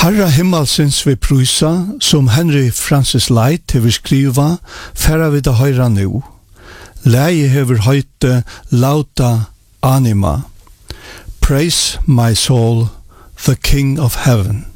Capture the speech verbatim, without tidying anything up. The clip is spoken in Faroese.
Herra himmelsins vi prysa, som Henry Francis Light hever skriva, færa vi det høyra nu. Leie hever høyte lauta anima. Praise my soul, the King of heaven.